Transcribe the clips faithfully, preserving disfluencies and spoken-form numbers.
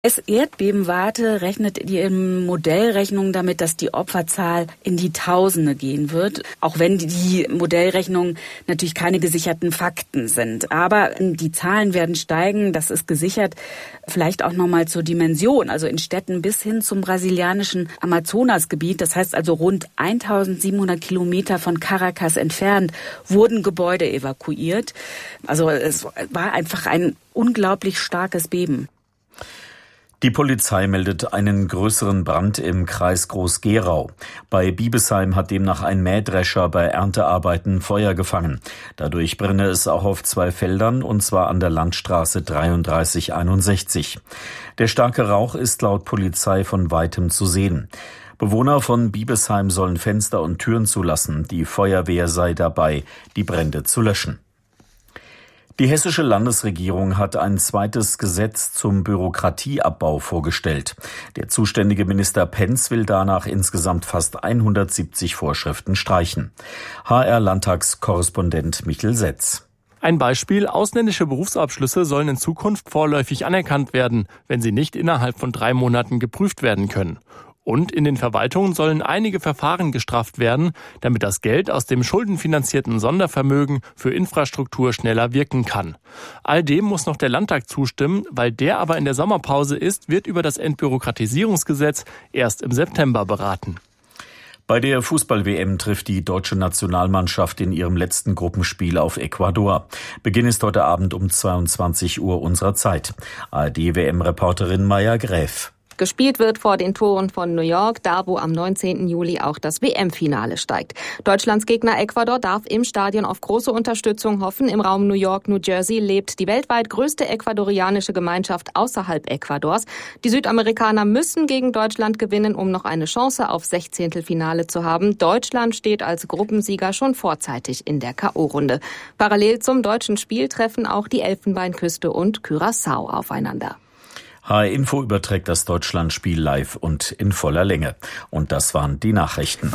Erdbebenwarte rechnet die in Modellrechnungen damit, dass die Opferzahl in die Tausende gehen wird, auch wenn die Modellrechnungen natürlich keine gesicherten Fakten sind. Aber die Zahlen werden steigen, das ist gesichert. Vielleicht auch nochmal zur Dimension, also in Städten bis hin zum brasilianischen Amazonasgebiet, das heißt also rund eintausendsiebenhundert Kilometer von Caracas entfernt, wurden Gebäude evakuiert. Also es war einfach ein unglaublich starkes Beben. Die Polizei meldet einen größeren Brand im Kreis Groß-Gerau. Bei Biebesheim hat demnach ein Mähdrescher bei Erntearbeiten Feuer gefangen. Dadurch brenne es auch auf zwei Feldern, und zwar an der Landstraße dreiunddreißig einundsechzig. Der starke Rauch ist laut Polizei von weitem zu sehen. Bewohner von Biebesheim sollen Fenster und Türen zulassen. Die Feuerwehr sei dabei, die Brände zu löschen. Die hessische Landesregierung hat ein zweites Gesetz zum Bürokratieabbau vorgestellt. Der zuständige Minister Pentz will danach insgesamt fast hundertsiebzig Vorschriften streichen. H R-Landtagskorrespondent Michel Setz. Ein Beispiel: Ausländische Berufsabschlüsse sollen in Zukunft vorläufig anerkannt werden, wenn sie nicht innerhalb von drei Monaten geprüft werden können. Und in den Verwaltungen sollen einige Verfahren gestrafft werden, damit das Geld aus dem schuldenfinanzierten Sondervermögen für Infrastruktur schneller wirken kann. All dem muss noch der Landtag zustimmen. Weil der aber in der Sommerpause ist, wird über das Entbürokratisierungsgesetz erst im September beraten. Bei der Fußball-W M trifft die deutsche Nationalmannschaft in ihrem letzten Gruppenspiel auf Ecuador. Beginn ist heute Abend um zweiundzwanzig Uhr unserer Zeit. A R D-W M-Reporterin Maya Gräf. Gespielt wird vor den Toren von New York, da wo am neunzehnten Juli auch das W M-Finale steigt. Deutschlands Gegner Ecuador darf im Stadion auf große Unterstützung hoffen. Im Raum New York, New Jersey lebt die weltweit größte ecuadorianische Gemeinschaft außerhalb Ecuadors. Die Südamerikaner müssen gegen Deutschland gewinnen, um noch eine Chance auf Sechzehntelfinale zu haben. Deutschland steht als Gruppensieger schon vorzeitig in der K O-Runde. Parallel zum deutschen Spiel treffen auch die Elfenbeinküste und Curaçao aufeinander. H R-Info überträgt das Deutschlandspiel live und in voller Länge. Und das waren die Nachrichten.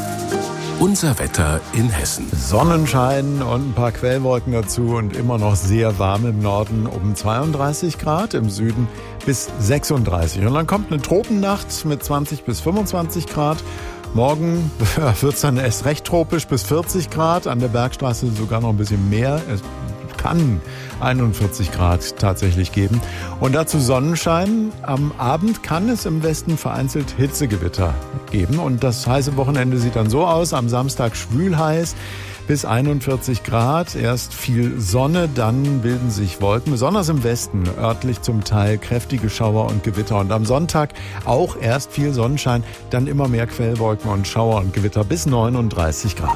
Unser Wetter in Hessen. Sonnenschein und ein paar Quellwolken dazu und immer noch sehr warm im Norden um zweiunddreißig Grad, im Süden bis sechsunddreißig. Und dann kommt eine Tropennacht mit zwanzig bis fünfundzwanzig Grad. Morgen wird es dann erst recht tropisch bis vierzig Grad, an der Bergstraße sogar noch ein bisschen mehr. Es kann einundvierzig Grad tatsächlich geben. Und dazu Sonnenschein. Am Abend kann es im Westen vereinzelt Hitzegewitter geben. Und das heiße Wochenende sieht dann so aus. Am Samstag schwül heiß bis einundvierzig Grad. Erst viel Sonne, dann bilden sich Wolken. Besonders im Westen örtlich zum Teil kräftige Schauer und Gewitter. Und am Sonntag auch erst viel Sonnenschein, dann immer mehr Quellwolken und Schauer und Gewitter bis neununddreißig Grad.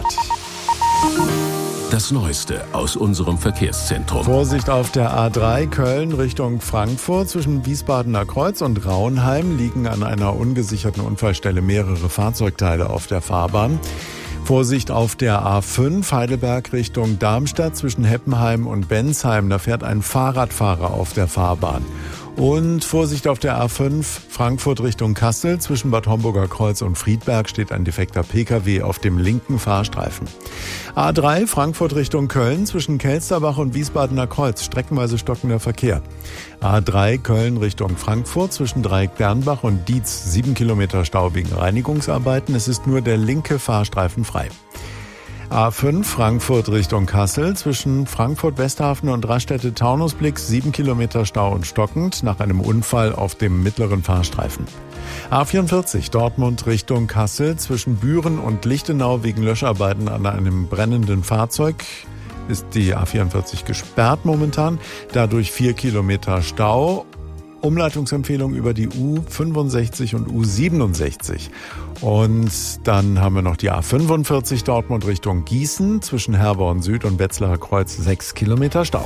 Das Neueste aus unserem Verkehrszentrum. Vorsicht auf der A drei Köln Richtung Frankfurt. Zwischen Wiesbadener Kreuz und Raunheim liegen an einer ungesicherten Unfallstelle mehrere Fahrzeugteile auf der Fahrbahn. Vorsicht auf der A fünf Heidelberg Richtung Darmstadt zwischen Heppenheim und Bensheim. Da fährt ein Fahrradfahrer auf der Fahrbahn. Und Vorsicht auf der A fünf Frankfurt Richtung Kassel. Zwischen Bad Homburger Kreuz und Friedberg steht ein defekter Pkw auf dem linken Fahrstreifen. A drei Frankfurt Richtung Köln. Zwischen Kelsterbach und Wiesbadener Kreuz streckenweise stockender Verkehr. A drei Köln Richtung Frankfurt. Zwischen Dreieck-Bernbach und Dietz sieben Kilometer Stau wegen Reinigungsarbeiten. Es ist nur der linke Fahrstreifen frei. A fünf Frankfurt Richtung Kassel. Zwischen Frankfurt-Westhafen und Raststätte-Taunusblick sieben Kilometer Stau und stockend nach einem Unfall auf dem mittleren Fahrstreifen. A vierundvierzig Dortmund Richtung Kassel. Zwischen Büren und Lichtenau wegen Löscharbeiten an einem brennenden Fahrzeug ist die A vierundvierzig gesperrt momentan. Dadurch vier Kilometer Stau. Umleitungsempfehlung über die U fünfundsechzig und U siebenundsechzig. Und dann haben wir noch die A fünfundvierzig Dortmund Richtung Gießen. Zwischen Herborn Süd und Wetzlarer Kreuz sechs Kilometer Stau.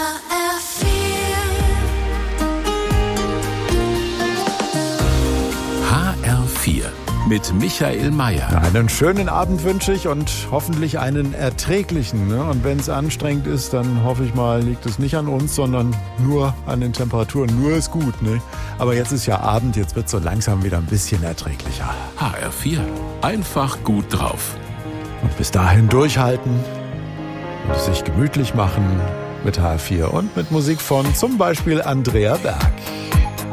H R vier mit Michael Mayer. Einen schönen Abend wünsche ich und hoffentlich einen erträglichen. Ne? Und wenn es anstrengend ist, dann hoffe ich mal, liegt es nicht an uns, sondern nur an den Temperaturen. Nur ist gut. Ne? Aber jetzt ist ja Abend, jetzt wird es so langsam wieder ein bisschen erträglicher. H R vier. Einfach gut drauf. Und bis dahin durchhalten und es sich gemütlich machen mit H R vier und mit Musik von zum Beispiel Andrea Berg.